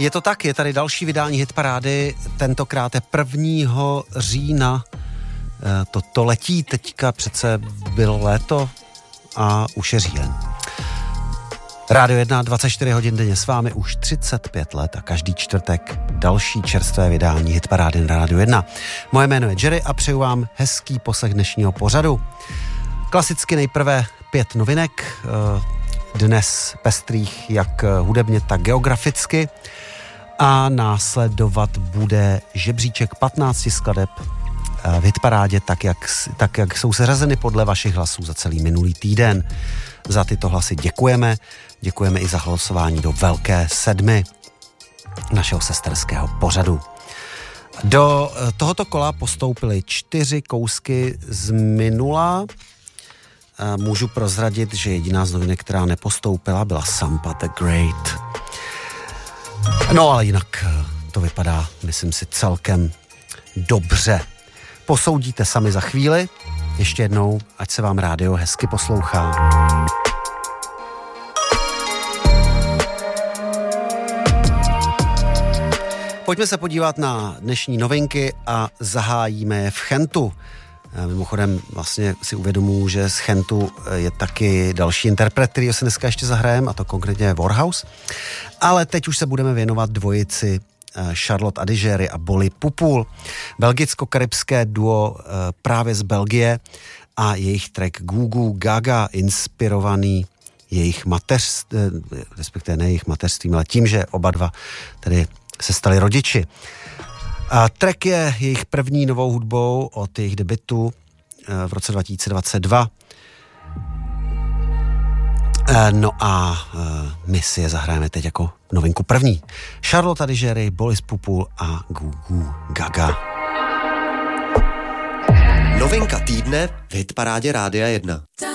Je to tak, je tady další vydání Hitparády, tentokrát je 1. října. To letí teďka, přece bylo léto a už je říjen. Rádio 1, 24 hodin denně s vámi už 35 let a každý čtvrtek další čerstvé vydání Hitparády na Rádio 1. Moje jméno je Jerry a přeju vám hezký poslech dnešního pořadu. Klasicky nejprve 5 novinek, dnes pestrých jak hudebně, tak geograficky, a následovat bude žebříček 15 skladeb v Hitparádě, tak jak jsou seřazeny podle vašich hlasů za celý minulý týden. Za tyto hlasy děkujeme. Děkujeme i za hlasování do Velké sedmy našeho sesterského pořadu. Do tohoto kola postoupily 4 kousky z minula. Můžu prozradit, že jediná z novinek, která nepostoupila, byla Sampa the Great. No ale jinak to vypadá, myslím si, celkem dobře. Posoudíte sami za chvíli. Ještě jednou, ať se vám rádio hezky poslouchá. Pojďme se podívat na dnešní novinky a zahájíme je v Chentu. Mimochodem vlastně si uvědomuji, že z Chentu je taky další interpret, který si dneska ještě zahrajeme, a to konkrétně Warhouse. Ale teď už se budeme věnovat dvojici Charlotte Adigéry a Bolly Pupul. Belgicko-karibské duo právě z Belgie a jejich track Goo Goo Gaga, inspirovaný jejich respektive ne jejich mateřstvím, ale tím, že oba dva tedy se stali rodiči. A track je jejich první novou hudbou od jejich debutu v roce 2022. No a my si je zahrajeme teď jako novinku první. Charlotte Adigéry, Bolly Pupul a Goo Goo Gaga. Novinka týdne v Hitparádě Rádia 1.